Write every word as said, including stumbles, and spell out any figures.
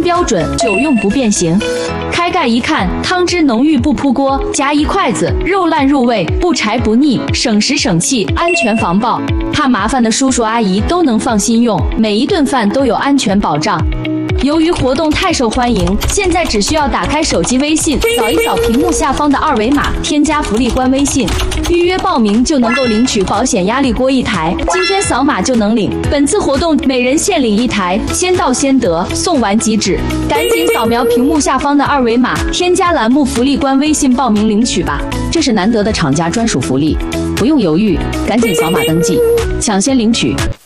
标准，久用不变形。开盖一看，汤汁浓郁不扑锅，夹一筷子，肉烂入味，不柴不腻，省时省气，安全防爆。怕麻烦的叔叔阿姨都能放心用，每一顿饭都有安全保障。由于活动太受欢迎，现在只需要打开手机微信，扫一扫屏幕下方的二维码，添加福利官微信，预约报名就能够领取保险压力锅一台。今天扫码就能领。本次活动每人限领一台，先到先得，送完即止。赶紧扫描屏幕下方的二维码，添加栏目福利官微信报名领取吧，这是难得的厂家专属福利，不用犹豫，赶紧扫码登记，抢先领取。